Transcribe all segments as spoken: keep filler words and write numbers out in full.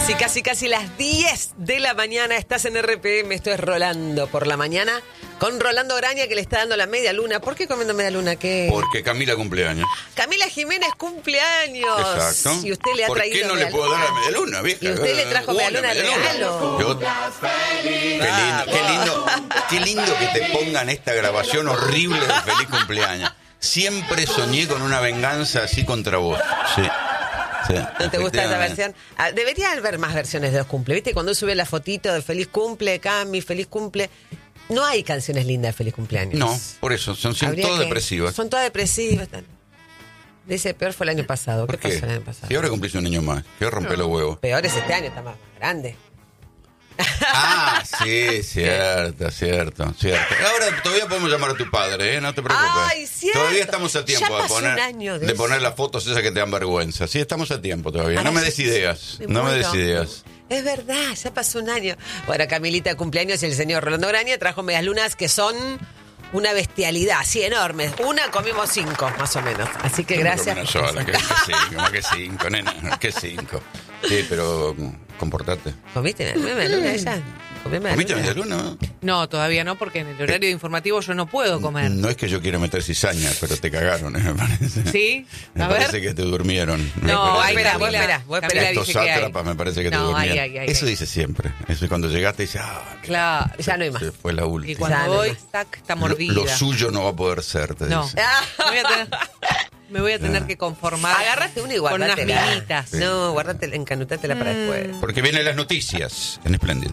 Casi, casi, casi las diez de la mañana estás en R P M. Esto es Rolando por la mañana con Rolando Graña, que le está dando la media luna. ¿Por qué comiendo media luna? ¿Qué? Porque Camila cumpleaños. Camila Jiménez cumpleaños. Exacto. Y usted le ha ¿Por traído qué no le puedo dar la media luna, vieja? Y usted le trajo media luna de regalo. Yo- Qué lindo, qué lindo, qué lindo que te pongan esta grabación horrible de feliz cumpleaños. Siempre soñé con una venganza así contra vos. Sí. Sí, ¿No te gusta esa versión? Ah, debería haber más versiones de los cumple. ¿Viste? Cuando sube la fotito de feliz cumple, Cami, feliz cumple. No hay canciones lindas de feliz cumpleaños. No, por eso, son, son todas que- depresivas. Son todas depresivas. Dice, peor fue el año pasado. ¿Qué, ¿Por qué? pasó el año pasado? Si ahora cumplís un niño más, que rompe los huevos. Peor es este año, está más grande. Ah, sí, cierto, cierto, cierto. Ahora todavía podemos llamar a tu padre, ¿eh? No te preocupes. Ay, cierto. Todavía estamos a tiempo Ya de pasó poner, un año de de eso. poner las fotos esas que te dan vergüenza. Sí, estamos a tiempo todavía. Ahora No me sí, des sí, ideas, me no me muero. des ideas. Es verdad, ya pasó un año. Bueno, Camilita de cumpleaños y el señor Rolando Graña trajo medias lunas que son una bestialidad, así enormes. Una comimos cinco, más o menos. Así que gracias. Una sola, que, que cinco, más que cinco, nena, que cinco. Sí, pero comportate. ¿Comiste media luna ella? ¿Comí media ¿Comiste luna? media luna? No, todavía no, porque en el horario informativo yo no puedo comer. No es que yo quiera meter cizaña, pero te cagaron, ¿eh? Me parece. ¿Sí? Me A parece ver. que te durmieron. Me No, parece ahí que espera, te vos durmieron. esperá, vos esperá. Camila Estos dice que hay. sátrapas me parece que te No, durmieron. hay, hay, hay, Eso hay. dice siempre. Eso es cuando llegaste y dices, ah, Claro. Ya no hay más. se fue la Y última. cuando Ya, no voy, más. tac, está Lo, mordida. lo suyo no va a poder ser, te No. dice. Me voy a tener, me voy a tener que conformar. Agarrate una y con unas guardatela. minitas. No, guardate, encanutátela para después. Porque vienen las noticias en Splendid.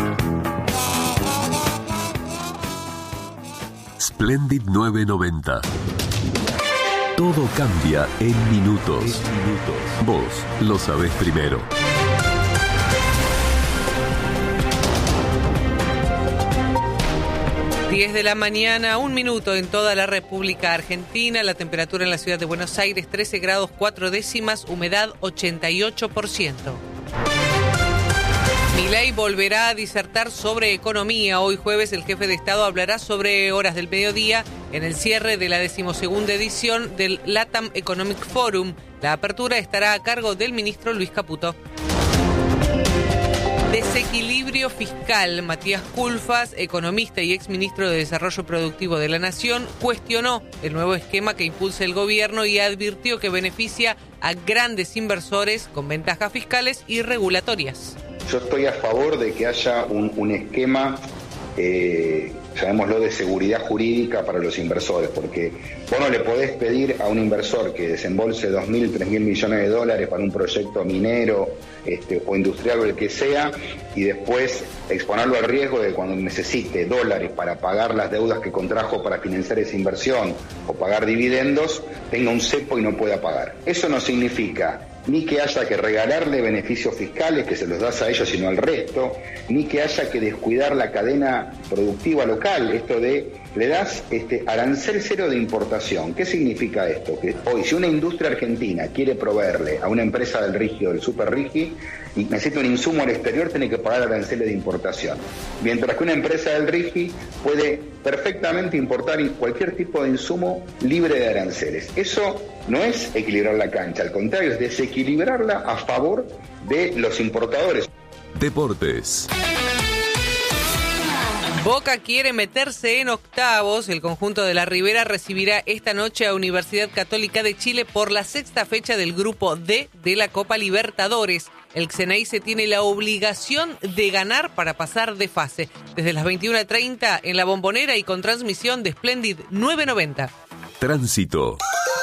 Splendid nueve noventa. Todo cambia en minutos. minutos. Vos lo sabés primero. diez de la mañana, un minuto en toda la República Argentina. La temperatura en la ciudad de Buenos Aires, trece grados cuatro décimas, humedad ochenta y ocho por ciento. Milei volverá a disertar sobre economía. Hoy jueves el jefe de Estado hablará sobre horas del mediodía en el cierre de la decimosegunda edición del LATAM Economic Forum. La apertura estará a cargo del ministro Luis Caputo. Desequilibrio fiscal. Matías Culfas, economista y exministro de Desarrollo Productivo de la Nación, cuestionó el nuevo esquema que impulsa el gobierno y advirtió que beneficia a grandes inversores con ventajas fiscales y regulatorias. Yo estoy a favor de que haya un, un esquema, eh, llamémoslo, de seguridad jurídica para los inversores, porque vos no le podés pedir a un inversor que desembolse dos mil, tres mil millones de dólares para un proyecto minero este, o industrial o el que sea, y después exponerlo al riesgo de que cuando necesite dólares para pagar las deudas que contrajo para financiar esa inversión o pagar dividendos, tenga un cepo y no pueda pagar. Eso no significa ni que haya que regalarle beneficios fiscales que se los das a ellos sino al resto, ni que haya que descuidar la cadena productiva local, esto de le das este arancel cero de importación. ¿Qué significa esto? Que hoy si una industria argentina quiere proveerle a una empresa del Rigi o del Super Rigi y necesita un insumo al exterior, tiene que pagar aranceles de importación. Mientras que una empresa del Rigi puede perfectamente importar cualquier tipo de insumo libre de aranceles. Eso no es equilibrar la cancha, al contrario, es desequilibrarla a favor de los importadores. Deportes. Boca quiere meterse en octavos. El conjunto de la Ribera recibirá esta noche a Universidad Católica de Chile por la sexta fecha del Grupo D de la Copa Libertadores. El Xeneize tiene la obligación de ganar para pasar de fase. Desde las veintiuna treinta en La Bombonera y con transmisión de Splendid nueve noventa. Tránsito.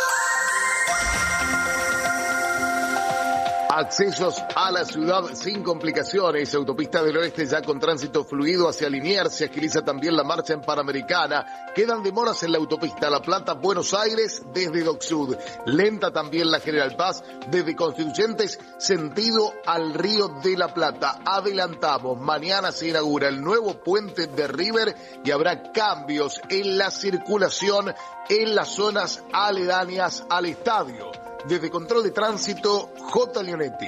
Accesos a la ciudad sin complicaciones. Autopista del Oeste ya con tránsito fluido hacia Liniers. Se agiliza también la marcha en Panamericana. Quedan demoras en la autopista La Plata, Buenos Aires, desde Dock Sud. Lenta también la General Paz, desde Constituyentes, sentido al Río de la Plata. Adelantamos, mañana se inaugura el nuevo puente de River y habrá cambios en la circulación en las zonas aledañas al estadio. Desde Control de Tránsito, J. Leonetti.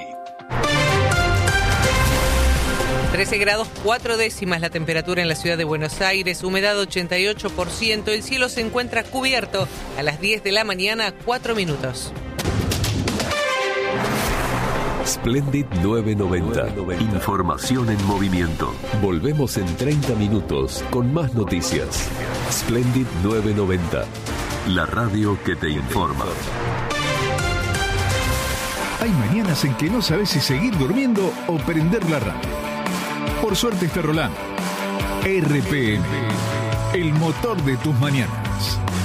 trece grados cuatro décimas la temperatura en la ciudad de Buenos Aires, humedad ochenta y ocho por ciento, el cielo se encuentra cubierto a las diez de la mañana, cuatro minutos. Splendid novecientos noventa. Información en movimiento. Volvemos en treinta minutos con más noticias. Splendid novecientos noventa. La radio que te informa. Hay mañanas en que no sabes si seguir durmiendo o prender la radio. Por suerte está rolando. R P M, el motor de tus mañanas.